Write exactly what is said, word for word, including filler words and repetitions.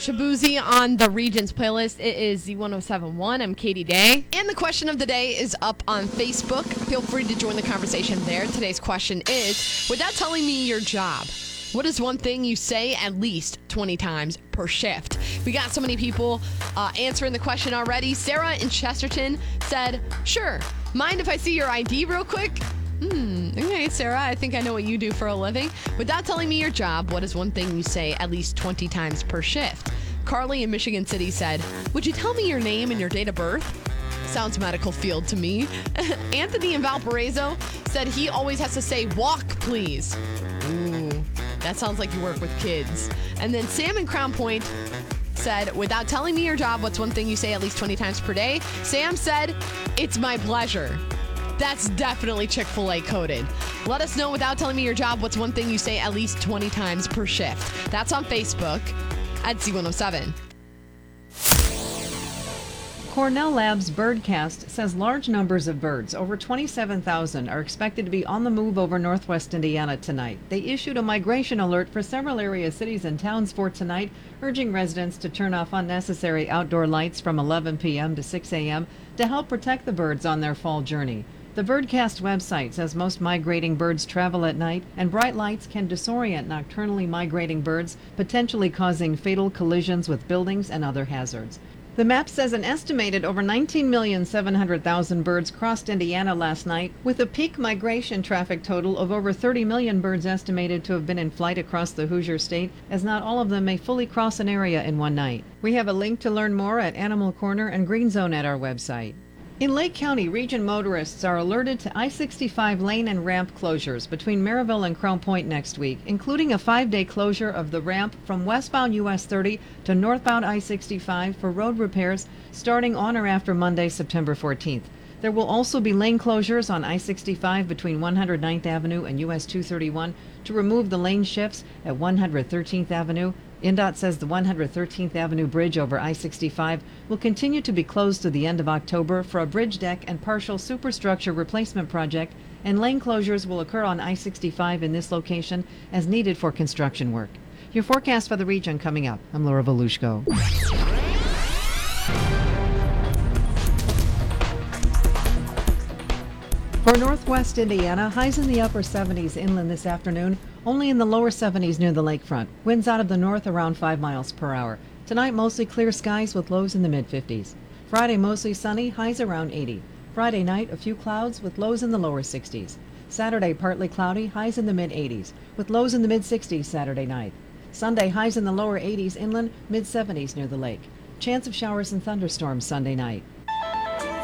Shabuzi on the Regions playlist. It is Z one oh seven point one. I'm Katie Day. And the question of the day is up on Facebook. Feel free to join the conversation there. Today's question is, without telling me your job, what is one thing you say at least twenty times per shift? We got so many people uh, answering the question already. Sarah in Chesterton said, sure. Mind if I see your I D real quick? Hmm, okay, Sarah, I think I know what you do for a living. Without telling me your job, what is one thing you say at least twenty times per shift? Carly in Michigan City said, would you tell me your name and your date of birth? Sounds medical field to me. Anthony in Valparaiso said he always has to say, walk, please. Ooh, that sounds like you work with kids. And then Sam in Crown Point said, without telling me your job, what's one thing you say at least twenty times per day? Sam said, it's my pleasure. That's definitely Chick-fil-A coded. Let us know, without telling me your job, what's one thing you say at least twenty times per shift. That's on Facebook at Z one oh seven. Cornell Labs Birdcast says large numbers of birds, over twenty-seven thousand, are expected to be on the move over northwest Indiana tonight. They issued a migration alert for several area cities and towns for tonight, urging residents to turn off unnecessary outdoor lights from eleven p.m. to six a.m. to help protect the birds on their fall journey. The Birdcast website says most migrating birds travel at night, and bright lights can disorient nocturnally migrating birds, potentially causing fatal collisions with buildings and other hazards. The map says an estimated over nineteen million seven hundred thousand birds crossed Indiana last night, with a peak migration traffic total of over thirty million birds estimated to have been in flight across the Hoosier State, as not all of them may fully cross an area in one night. We have a link to learn more at Animal Corner and Green Zone at our website. In Lake County, region motorists are alerted to I sixty-five lane and ramp closures between Maryville and Crown Point next week, including a five-day closure of the ramp from westbound U S thirty to northbound I sixty-five for road repairs starting on or after Monday, September fourteenth. There will also be lane closures on I sixty-five between one hundred ninth Avenue and U S two thirty-one to remove the lane shifts at one hundred thirteenth Avenue. N D O T says the one hundred thirteenth Avenue Bridge over I sixty-five will continue to be closed to the end of October for a bridge deck and partial superstructure replacement project, and lane closures will occur on I sixty-five in this location as needed for construction work. Your forecast for the region coming up. I'm Laura Volushko. For northwest Indiana, highs in the upper seventies inland this afternoon, only in the lower seventies near the lakefront. Winds out of the north around five miles per hour. Tonight, mostly clear skies with lows in the mid fifties. Friday, mostly sunny, highs around eighty. Friday night, a few clouds with lows in the lower sixties. Saturday, partly cloudy, highs in the mid eighties, with lows in the mid sixties Saturday night. Sunday, highs in the lower eighties inland, mid seventies near the lake. Chance of showers and thunderstorms Sunday night.